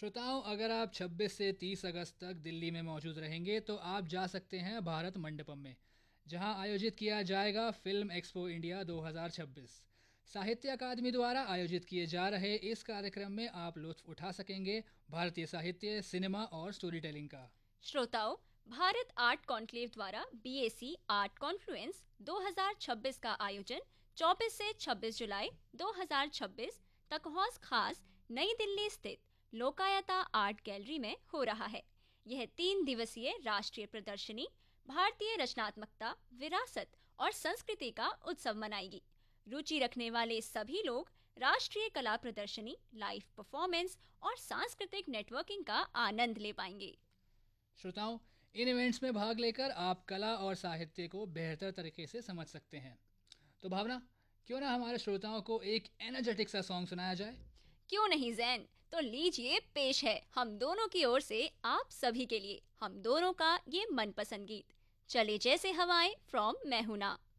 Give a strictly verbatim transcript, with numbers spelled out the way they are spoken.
श्रोताओं, अगर आप छब्बीस से तीस अगस्त तक दिल्ली में मौजूद रहेंगे तो आप जा सकते हैं भारत मंडपम में, जहां आयोजित किया जाएगा फिल्म एक्सपो इंडिया दो हज़ार छब्बीस। साहित्य अकादमी द्वारा आयोजित किए जा रहे इस कार्यक्रम में आप लुत्फ उठा सकेंगे भारतीय साहित्य, सिनेमा और स्टोरी टेलिंग का। श्रोताओं, भारत आर्ट कॉन्क्लेव द्वारा बीएसी आर्ट कॉन्फ्लुएंस दो हज़ार छब्बीस का आयोजन चौबीस से छब्बीस जुलाई दो हज़ार छब्बीस तक हौस खास नई दिल्ली स्थित लोकायता आर्ट गैलरी में हो रहा है। यह तीन दिवसीय राष्ट्रीय प्रदर्शनी भारतीय रचनात्मकता, विरासत और संस्कृति का उत्सव मनाएगी। रुचि रखने वाले सभी लोग राष्ट्रीय कला प्रदर्शनी, लाइव परफॉर्मेंस और सांस्कृतिक नेटवर्किंग का आनंद ले पाएंगे। श्रोताओं, इन इवेंट्स में भाग लेकर आप कला और साहित्य को बेहतर तरीके से समझ सकते हैं। तो भावना, क्यों ना हमारे श्रोताओं को एक एनर्जेटिक सा सॉन्ग सुनाया जाए? क्यों नहीं जैन, तो लीजिए पेश है हम दोनों की ओर से आप सभी के लिए हम दोनों का ये मनपसंद गीत, चले जैसे हवाएं फ्रॉम मैं हूं ना।